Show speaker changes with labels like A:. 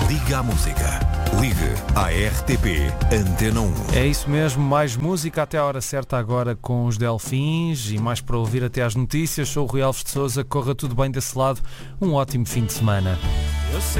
A: Liga à música. Ligue à RTP Antena 1.
B: É isso mesmo, mais música até a hora certa agora com os Delfins e mais para ouvir até às notícias. Sou o Rui Alves de Sousa, corra tudo bem desse lado, um ótimo fim de semana.